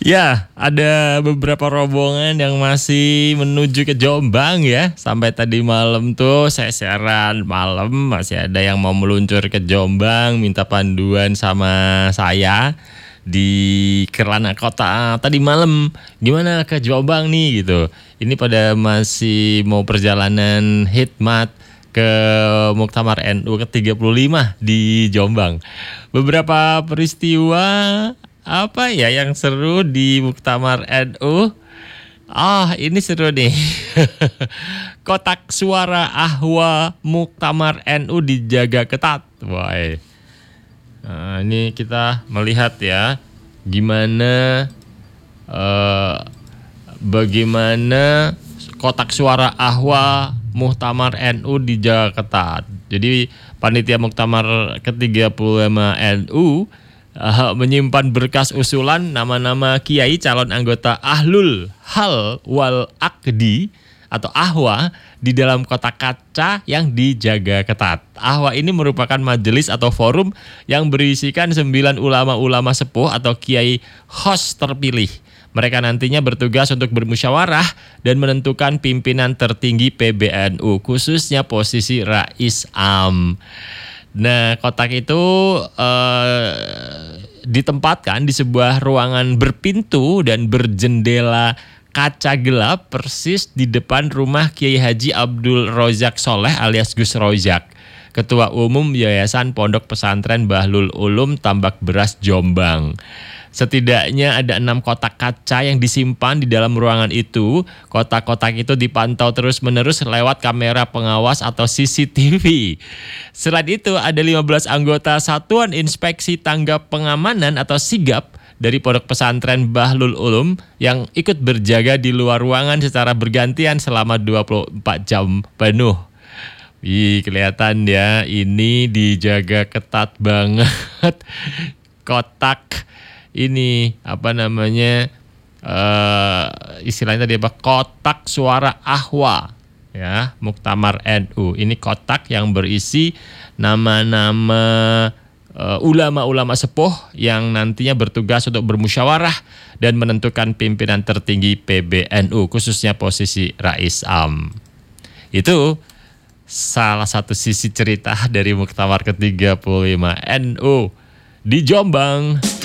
Ya, ada beberapa rombongan yang masih menuju ke Jombang ya. Sampai tadi malam tuh saya siaran malam masih ada yang mau meluncur ke Jombang minta panduan sama saya di Kerana Kota tadi malam. Gimana ke Jombang nih gitu. Ini pada masih mau perjalanan hikmat ke Muktamar NU ke-35 di Jombang. Beberapa peristiwa apa ya yang seru di Muktamar NU? Ini seru nih. Kotak suara Ahwa Muktamar NU dijaga ketat. Wah, nah, ini kita melihat ya gimana bagaimana kotak suara Ahwa Muktamar NU dijaga ketat. Jadi panitia Muktamar ke-35 NU menyimpan berkas usulan nama-nama kiai calon anggota Ahlul Hal wal Aqdi atau Ahwa di dalam kotak kaca yang dijaga ketat. Ahwa ini merupakan majelis atau forum yang berisikan 9 ulama-ulama sepuh atau kiai khos terpilih. Mereka nantinya bertugas untuk bermusyawarah dan menentukan pimpinan tertinggi PBNU, khususnya posisi Rais Am. Nah, kotak itu ditempatkan di sebuah ruangan berpintu dan berjendela kaca gelap persis di depan rumah Kiai Haji Abdul Rozak Soleh alias Gus Rozak, Ketua Umum Yayasan Pondok Pesantren Bahlul Ulum Tambak Beras Jombang. Setidaknya ada 6 kotak kaca yang disimpan di dalam ruangan itu. Kotak-kotak itu dipantau terus-menerus lewat kamera pengawas atau CCTV. Selain itu ada 15 anggota Satuan Inspeksi Tanggap Pengamanan atau SIGAP dari Pondok Pesantren Bahlul Ulum yang ikut berjaga di luar ruangan secara bergantian selama 24 jam penuh. Kelihatan ya, ini dijaga ketat banget. Kotak ini istilahnya tadi kotak suara Ahwa ya Muktamar NU. Ini kotak yang berisi nama-nama ulama-ulama sepuh yang nantinya bertugas untuk bermusyawarah dan menentukan pimpinan tertinggi PBNU, khususnya posisi Rais Am. Itu salah satu sisi cerita dari Muktamar ke-35 NU di Jombang.